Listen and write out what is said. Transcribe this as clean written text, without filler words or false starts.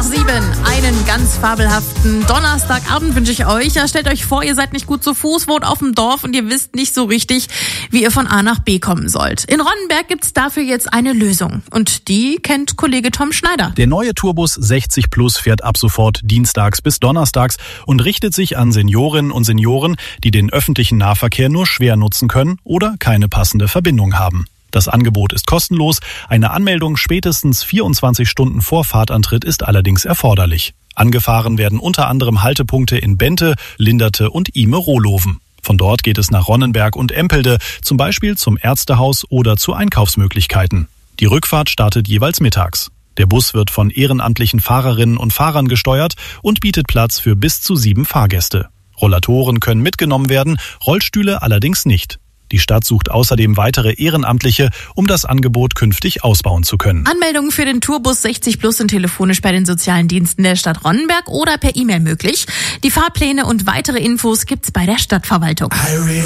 7. Einen ganz fabelhaften Donnerstagabend wünsche ich euch. Ja, stellt euch vor, ihr seid nicht gut zu Fuß, wohnt auf dem Dorf und ihr wisst nicht so richtig, wie ihr von A nach B kommen sollt. In Ronnenberg gibt's dafür jetzt eine Lösung. Und die kennt Kollege Tom Schneider. Der neue Tourbus 60 Plus fährt ab sofort dienstags bis donnerstags und richtet sich an Seniorinnen und Senioren, die den öffentlichen Nahverkehr nur schwer nutzen können oder keine passende Verbindung haben. Das Angebot ist kostenlos. Eine Anmeldung spätestens 24 Stunden vor Fahrtantritt ist allerdings erforderlich. Angefahren werden unter anderem Haltepunkte in Bente, Linderte und Ime-Rohloven. Von dort geht es nach Ronnenberg und Empelde, zum Beispiel zum Ärztehaus oder zu Einkaufsmöglichkeiten. Die Rückfahrt startet jeweils mittags. Der Bus wird von ehrenamtlichen Fahrerinnen und Fahrern gesteuert und bietet Platz für bis zu 7 Fahrgäste. Rollatoren können mitgenommen werden, Rollstühle allerdings nicht. Die Stadt sucht außerdem weitere Ehrenamtliche, um das Angebot künftig ausbauen zu können. Anmeldungen für den Tourbus 60 Plus sind telefonisch bei den sozialen Diensten der Stadt Ronnenberg oder per E-Mail möglich. Die Fahrpläne und weitere Infos gibt's bei der Stadtverwaltung.